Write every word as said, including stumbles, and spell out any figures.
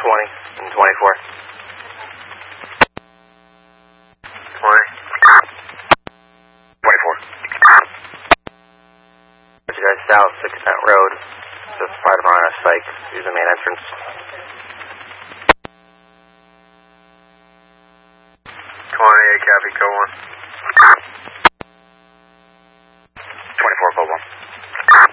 twenty and twenty-four. twenty. twenty-four. You guys south, six Cent Road. Just right around our site. Use the main entrance. twenty-eight, copy, go one.